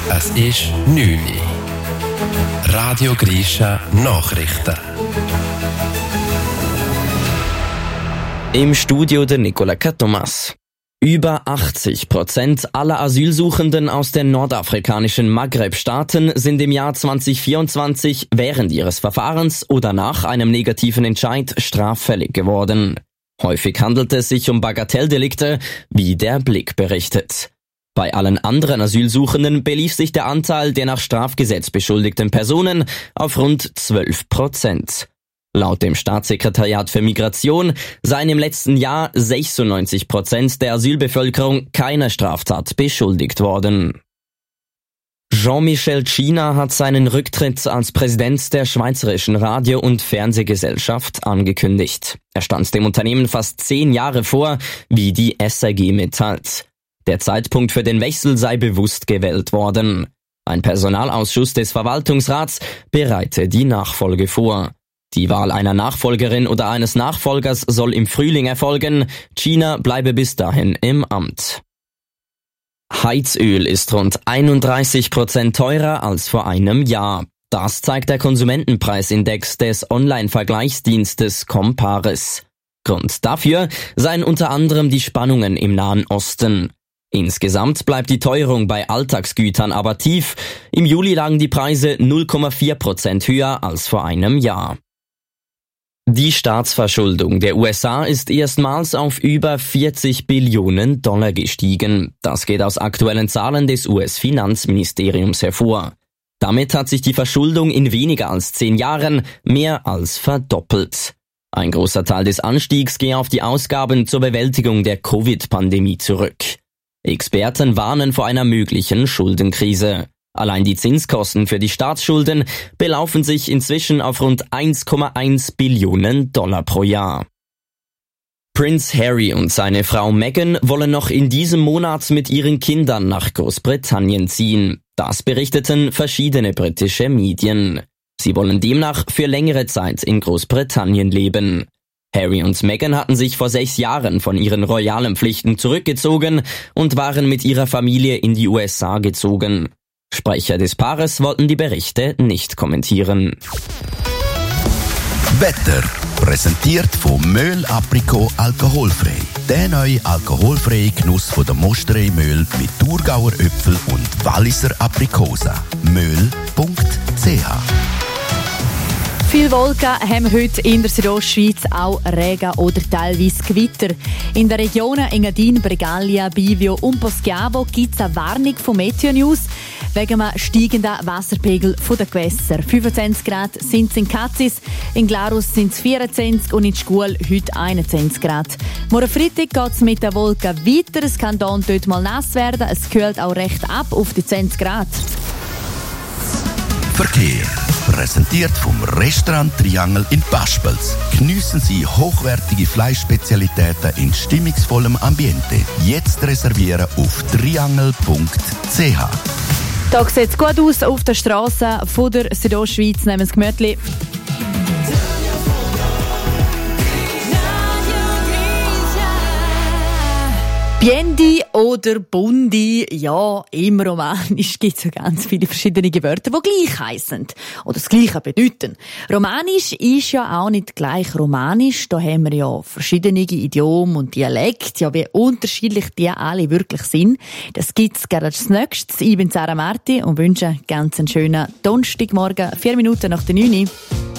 Es ist 9 Uhr. Radio Grisha Nachrichten. Im Studio der Nicola Thomas. Über 80% aller Asylsuchenden aus den nordafrikanischen Maghreb-Staaten sind im Jahr 2024 während ihres Verfahrens oder nach einem negativen Entscheid straffällig geworden. Häufig handelt es sich um Bagatelldelikte, wie der Blick berichtet. Bei allen anderen Asylsuchenden belief sich der Anteil der nach Strafgesetz beschuldigten Personen auf rund 12%. Laut dem Staatssekretariat für Migration seien im letzten Jahr 96% der Asylbevölkerung keiner Straftat beschuldigt worden. Jean-Michel China hat seinen Rücktritt als Präsident der Schweizerischen Radio- und Fernsehgesellschaft angekündigt. Er stand dem Unternehmen fast 10 Jahre vor, wie die SRG mitteilt. Der Zeitpunkt für den Wechsel sei bewusst gewählt worden. Ein Personalausschuss des Verwaltungsrats bereite die Nachfolge vor. Die Wahl einer Nachfolgerin oder eines Nachfolgers soll im Frühling erfolgen. China bleibe bis dahin im Amt. Heizöl ist rund 31% teurer als vor einem Jahr. Das zeigt der Konsumentenpreisindex des Online-Vergleichsdienstes Comparis. Grund dafür seien unter anderem die Spannungen im Nahen Osten. Insgesamt bleibt die Teuerung bei Alltagsgütern aber tief. Im Juli lagen die Preise 0,4% höher als vor einem Jahr. Die Staatsverschuldung der USA ist erstmals auf über $40 Billionen gestiegen. Das geht aus aktuellen Zahlen des US-Finanzministeriums hervor. Damit hat sich die Verschuldung in weniger als 10 Jahren mehr als verdoppelt. Ein großer Teil des Anstiegs gehe auf die Ausgaben zur Bewältigung der Covid-Pandemie zurück. Experten warnen vor einer möglichen Schuldenkrise. Allein die Zinskosten für die Staatsschulden belaufen sich inzwischen auf rund $1,1 Billionen pro Jahr. Prince Harry und seine Frau Meghan wollen noch in diesem Monat mit ihren Kindern nach Großbritannien ziehen. Das berichteten verschiedene britische Medien. Sie wollen demnach für längere Zeit in Großbritannien leben. Harry und Meghan hatten sich vor 6 Jahren von ihren royalen Pflichten zurückgezogen und waren mit ihrer Familie in die USA gezogen. Sprecher des Paares wollten die Berichte nicht kommentieren. Wetter präsentiert von Möhl Aprikot alkoholfrei. Der neue alkoholfreie Genuss von der Mosterei Möhl mit Thurgauer Äpfel und Walliser Aprikosa. Möhl.ch. Viele Wolken haben heute in der Südostschweiz auch Regen oder teilweise Gewitter. In den Regionen Engadin, Bregaglia, Bivio und Poschiavo gibt es eine Warnung von Meteo News wegen einem steigenden Wasserpegel der Gewässer. 25 Grad sind es in Katzis, in Glarus sind es 24 und in Schkuhl heute 21 Grad. Morgen Freitag geht es mit den Wolken weiter. Es kann hier und dort mal nass werden. Es kühlt auch recht ab auf die 20 Grad. Verkehr. Präsentiert vom Restaurant Triangel in Paspels. Geniessen Sie hochwertige Fleischspezialitäten in stimmungsvollem Ambiente. Jetzt reservieren auf triangel.ch. Da sieht es gut aus auf der Straße von der Südostschweiz. Nehmen Sie Gemütli. Biendi oder Bundi, ja, im Romanisch gibt es ja ganz viele verschiedene Wörter, die gleich heissen oder das Gleiche bedeuten. Romanisch ist ja auch nicht gleich Romanisch. Da haben wir ja verschiedene Idiome und Dialekte, ja, wie unterschiedlich die alle wirklich sind. Das gibt's gerade als nächstes. Ich bin Sarah Marti und wünsche ganz einen schönen Donnerstagmorgen, 4 Minuten nach der 9 Uhr.